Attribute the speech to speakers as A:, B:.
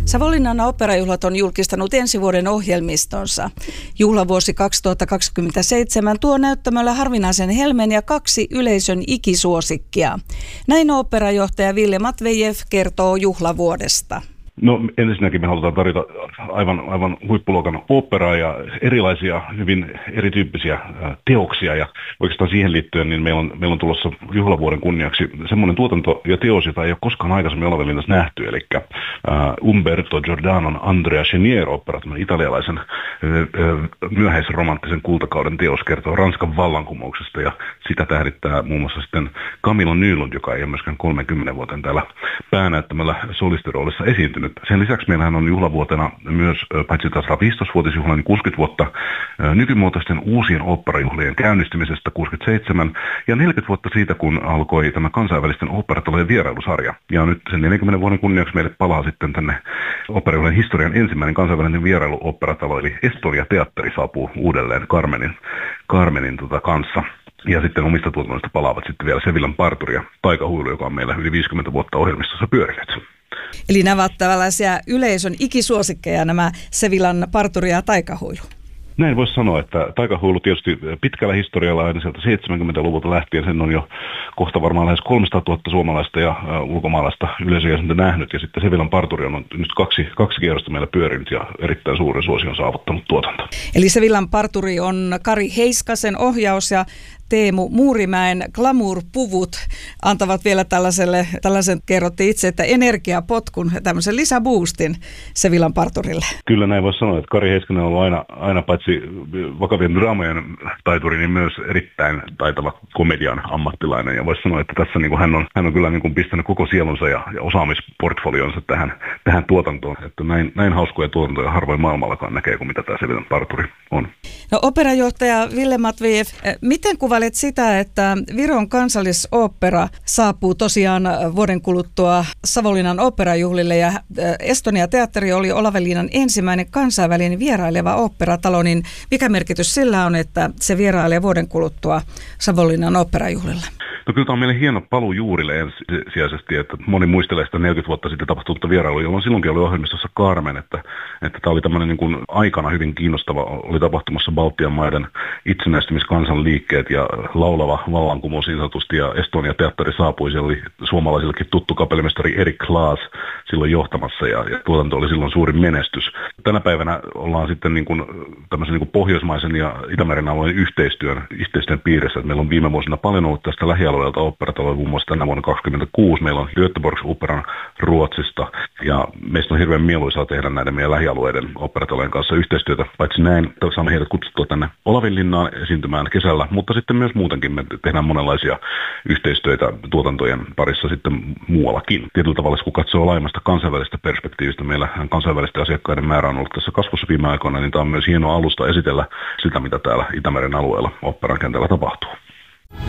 A: Savonlinnan oopperajuhlat on julkistanut ensi vuoden ohjelmistonsa. Juhlavuosi 2027 tuo näyttämöllä harvinaisen helmen ja 2 yleisön ikisuosikkia. Näin oopperajohtaja Ville Matvejev kertoo juhlavuodesta.
B: No ensinnäkin me halutaan tarjota aivan huippuluokan oopperaa ja erilaisia hyvin erityyppisiä teoksia ja oikeastaan siihen liittyen niin meillä on tulossa juhlavuoden kunniaksi semmoinen tuotanto ja teos, jota ei ole koskaan aikaisemmin Olavinlinnassa nähty, eli Umberto Giordanon Andrea Chenier-ooppera, italialaisen myöhäisromanttisen kultakauden teos, kertoo Ranskan vallankumouksesta ja sitä tähdittää muun muassa sitten Camilla Nylund, joka ei ole myöskään 30 vuoteen täällä päänäyttämällä solistiroolissa esiintynyt. Sen lisäksi meillähän on juhlavuotena myös paitsi taas 15-vuotisjuhla, niin 60 vuotta nykymuotoisten uusien oopperajuhlien käynnistymisestä 67 ja 40 vuotta siitä, kun alkoi tämä kansainvälisten oopperatalojen vierailusarja. Ja nyt sen 40 vuoden kunniaksi meille palaa sitten tänne oopperajuhlien historian ensimmäinen kansainvälinen vierailuoopperatalo, eli Estonia Teatteri saapuu uudelleen Carmenin kanssa. Ja sitten omista tuotannoista palaavat sitten vielä Sevillan parturi ja Taikahuilu, joka on meillä yli 50 vuotta ohjelmistossa pyörinyt.
A: Eli nämä ovat tällaisia yleisön ikisuosikkeja, nämä Sevillan parturi ja Taikahuilu.
B: Näin voisi sanoa, että Taikahuilu tietysti pitkällä historialla aina sieltä 70-luvulta lähtien, sen on jo kohta varmaan lähes 300 000 suomalaista ja ulkomaalaista yleisöjäsentä nähnyt. Ja sitten Sevillan parturi on nyt kaksi kierrosta meillä pyörinyt ja erittäin suuren suosion saavuttanut tuotanto.
A: Eli Sevillan parturi on Kari Heiskasen ohjaus ja Teemu Muurimäen glamour-puvut antavat vielä tällaisen kerrottiin itse, että energiapotkun, tämmöisen lisäboostin Sevillan parturille.
B: Kyllä näin voisi sanoa, että Kari Heiskanen on ollut aina paitsi vakavien draamojen taituri, niin myös erittäin taitava komedian ammattilainen. Ja voisi sanoa, että tässä niin kuin hän on kyllä niin kuin pistänyt koko sielunsa ja osaamisportfolionsa tähän tuotantoon. Että näin hauskoja tuotantoja harvoin maailmallakaan näkee kuin mitä tämä Sevillan parturi on.
A: No operajohtaja Ville Matvejev, miten kuvailet sitä, että Viron kansallisooppera saapuu tosiaan vuoden kuluttua Savonlinnan oopperajuhlille ja Estonia Teatteri oli Olavinlinnan ensimmäinen kansainvälinen vieraileva oopperatalo, niin mikä merkitys sillä on, että se vierailee vuoden kuluttua Savonlinnan oopperajuhlilla?
B: No kyllä tämä on meille hieno paluu juurille ensisijaisesti, että moni muistelee sitä 40 vuotta sitten tapahtunutta vierailua, jolloin silloinkin oli ohjelmistossa Carmen, että tämä oli tämmöinen niin kuin aikana hyvin kiinnostava, oli tapahtumassa Baltian maiden itsenäistymiskansanliikkeet ja laulava vallankumous niin sanotusti, ja Estonia Teatteri saapui, siellä oli suomalaisillekin tuttu kapellimestari Erik Klaas silloin johtamassa, ja tuotanto oli silloin suuri menestys. Tänä päivänä ollaan sitten niin kuin tämmöisen niin kuin pohjoismaisen ja Itämeren alueen yhteistyön piirissä, että meillä on viime vuosina paljon ollut tästä lähialueelta oopperataloja, muun muassa tänä vuonna 2026 meillä on Göteborgs-operan Ruotsista, ja meistä on hirveän mieluisaa tehdä näiden meidän lähialueiden oopperatalojen kanssa yhteistyötä, paitsi näin, saamme heidät kutsuttua tänne Olavinlinnaan esiintymään kesällä, mutta sitten myös muutenkin me tehdään monenlaisia yhteistyötä tuotantojen parissa sitten muuallakin. Tietyllä tavalla, kun katsoo laajemmasta kansainvälistä perspektiivistä, meillä kansainvälisten asiakkaiden määrä on ollut tässä kasvussa viime aikoina, niin tämä on myös hieno alusta esitellä sitä, mitä täällä Itämeren alueella oopperan kentällä tapahtuu.